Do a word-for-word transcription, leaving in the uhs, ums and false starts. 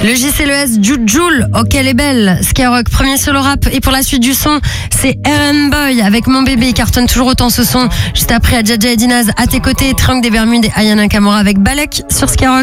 Le J C L E S, Jujul, ok elle est belle. Skyrock, premier solo rap. Et pour la suite du son, c'est Aaron Boy avec Mon Bébé. Il cartonne toujours autant ce son. Juste après, Adja et Dinaz à tes côtés, Triangle des Bermudes et Ayana Kamura avec Balek sur Skyrock.